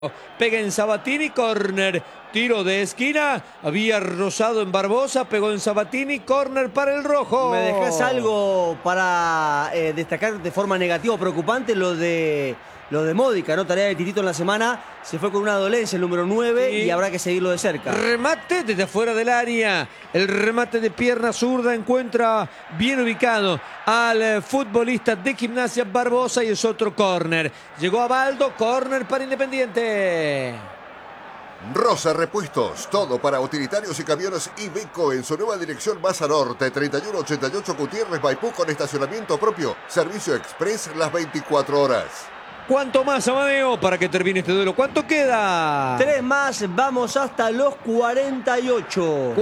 Pega en Sabatini, córner, tiro de esquina, había rozado en Barbosa, pegó en Sabatini, córner para el rojo. ¿Me dejás algo para destacar de forma negativa o preocupante? Lo de Módica, ¿no? Tarea de Titito en la semana, se fue con una dolencia el número 9 sí. Y habrá que seguirlo de cerca. Remate desde afuera del área, el remate de pierna zurda encuentra bien ubicado al futbolista de Gimnasia Barbosa y es otro córner. Llegó a Baldo, córner para Independiente. Rosa Repuestos, todo para utilitarios y camiones Iveco en su nueva dirección Maza Norte, 3188 Gutiérrez Maipú con estacionamiento propio, servicio express las 24 horas. ¿Cuánto más, Amadeo, para que termine este duelo? ¿Cuánto queda? 3 más, vamos hasta los 48.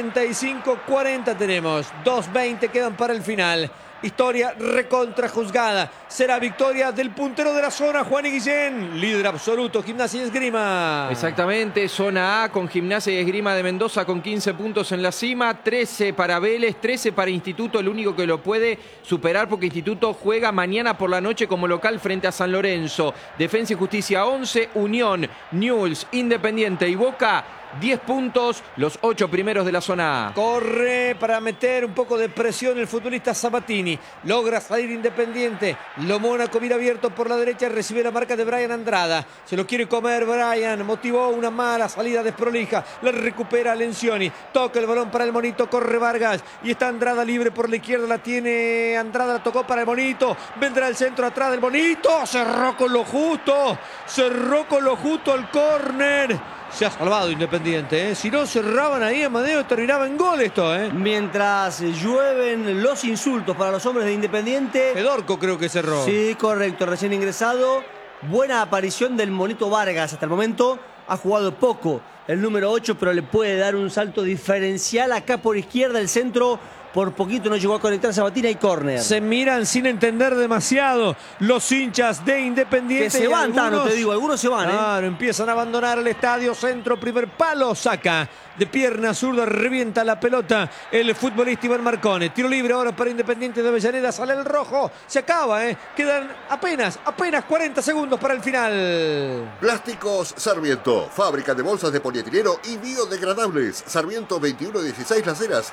45-40 tenemos, 2:20 quedan para el final. Historia recontra juzgada. Será victoria del puntero de la zona, Juan y Guillén. Líder absoluto, Gimnasia y Esgrima. Exactamente, zona A con Gimnasia y Esgrima de Mendoza con 15 puntos en la cima. 13 para Vélez, 13 para Instituto. El único que lo puede superar porque Instituto juega mañana por la noche como local frente a San Lorenzo. Defensa y Justicia 11, Unión, Newell's, Independiente y Boca 10 puntos, los 8 primeros de la zona A. Corre para meter un poco de presión el futbolista Sabatini. Logra salir Independiente. Lo Mónaco mira abierto por la derecha. Recibe la marca de Brian Andrada. Se lo quiere comer Brian. Motivó una mala salida desprolija. La recupera Lencioni. Toca el balón para el Monito. Corre Vargas. Y está Andrada libre por la izquierda. La tiene Andrada. La tocó para el Monito. Vendrá el centro atrás del Monito. Cerró con lo justo. Cerró con lo justo el córner. Se ha salvado Independiente, ¿eh? Si no cerraban ahí, Amadeo, terminaba en gol esto, ¿eh? Mientras llueven los insultos para los hombres de Independiente. Fedorco creo que cerró. Sí, correcto, recién ingresado. Buena aparición del Monito Vargas. Hasta el momento ha jugado poco el número 8, pero le puede dar un salto diferencial acá por izquierda. El centro por poquito no llegó a conectar Sabatina y córner. Se miran sin entender demasiado los hinchas de Independiente. Que se van, Tano, te digo, algunos se van. Claro, empiezan a abandonar el estadio. Centro, primer palo, saca de pierna zurda, revienta la pelota el futbolista Iván Marcone. Tiro libre ahora para Independiente de Avellaneda, sale el rojo, se acaba, quedan apenas 40 segundos para el final. Plásticos Sarmiento, fábrica de bolsas de polietileno y biodegradables. Sarmiento 2116 Las Heras,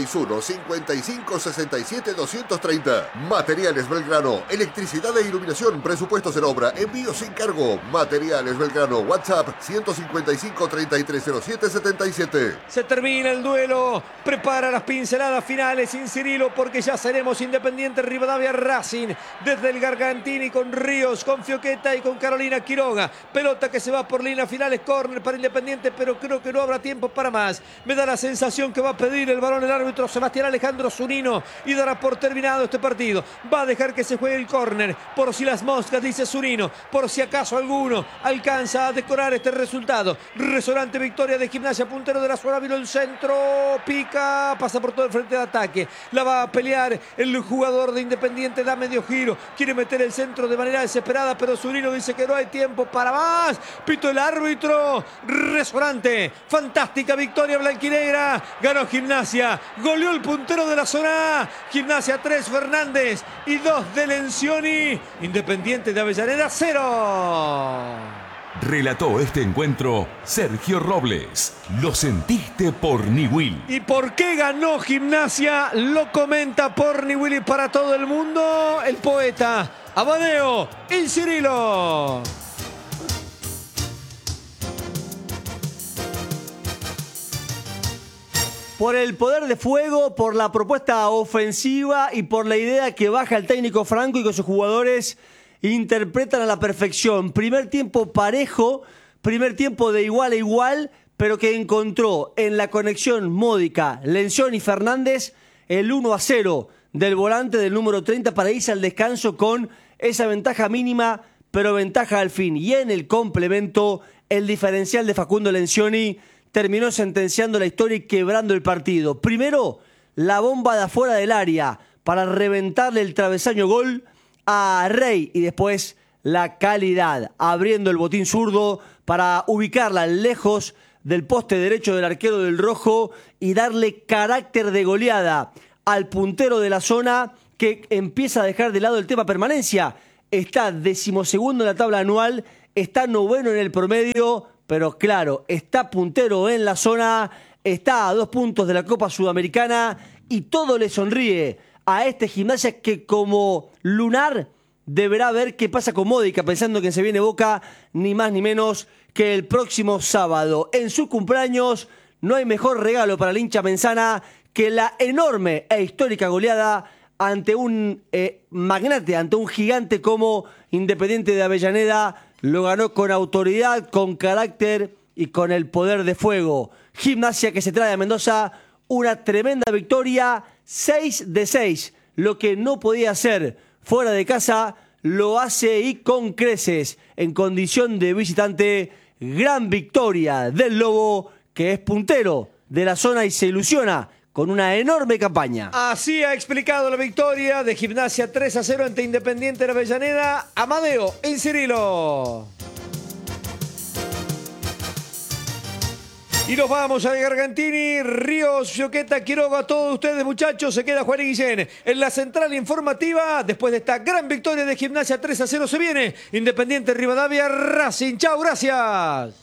261-5567-230. Materiales Belgrano, electricidad e iluminación, presupuestos en obra, envío sin cargo. Materiales Belgrano, WhatsApp 155-3307-77. Se termina el duelo, prepara las pinceladas finales sin Cirilo porque ya seremos Independiente Rivadavia Racing desde el Gargantini con Ríos, con Fioqueta y con Carolina Quiroga. Pelota que se va por línea finales, córner para Independiente, pero creo que no habrá tiempo para más. Me da la sensación que va a pedir el balón el árbitro Sebastián Alejandro Zunino y dará por terminado este partido. Va a dejar que se juegue el córner por si las moscas, dice Zunino, por si acaso alguno alcanza a decorar este resultado. Resonante victoria de Gimnasia, puntero de la zona, vino el centro, pica, pasa por todo el frente de ataque, la va a pelear el jugador de Independiente, da medio giro, quiere meter el centro de manera desesperada, pero Zunino dice que no hay tiempo para más. Pito el árbitro. Resonante, fantástica victoria blanquinegra, ganó Gimnasia, goleó el puntero de la zona A. Gimnasia 3, Fernández y 2 de Lencioni. Independiente de Avellaneda 0. Relató este encuentro Sergio Robles. Lo sentiste por Niwil. ¿Y por qué ganó Gimnasia? Lo comenta por Niwil y para todo el mundo el poeta Amadeo El Cirilo. Por el poder de fuego, por la propuesta ofensiva y por la idea que baja el técnico Franco y que sus jugadores interpretan a la perfección. Primer tiempo parejo, primer tiempo de igual a igual, pero que encontró en la conexión Módica, Lencioni y Fernández el 1-0 del volante del número 30 para irse al descanso con esa ventaja mínima, pero ventaja al fin. Y en el complemento, el diferencial de Facundo Lencioni terminó sentenciando la historia y quebrando el partido. Primero, la bomba de afuera del área para reventarle el travesaño gol a Rey y después la calidad, abriendo el botín zurdo para ubicarla lejos del poste derecho del arquero del Rojo y darle carácter de goleada al puntero de la zona que empieza a dejar de lado el tema permanencia. Está 12º en la tabla anual está noveno en el promedio, pero claro, está puntero en la zona, está a 2 puntos de la Copa Sudamericana y todo le sonríe a este Gimnasia que como lunar deberá ver qué pasa con Módica, pensando que se viene Boca ni más ni menos que el próximo sábado. En su cumpleaños no hay mejor regalo para el hincha menzana que la enorme e histórica goleada ante un magnate, ante un gigante como Independiente de Avellaneda. Lo ganó con autoridad, con carácter y con el poder de fuego. Gimnasia que se trae a Mendoza una tremenda victoria, 6 de 6. Lo que no podía hacer fuera de casa lo hace y con creces. En condición de visitante, gran victoria del Lobo, que es puntero de la zona y se ilusiona con una enorme campaña. Así ha explicado la victoria de Gimnasia 3-0 ante Independiente de Avellaneda. Amadeo Incirilo. Y nos vamos a Gargantini, Ríos, Fioqueta, Quiroga, a todos ustedes muchachos. Se queda Juan y Guillén en la central informativa. Después de esta gran victoria de Gimnasia 3-0 se viene Independiente Rivadavia Racing. Chau, gracias.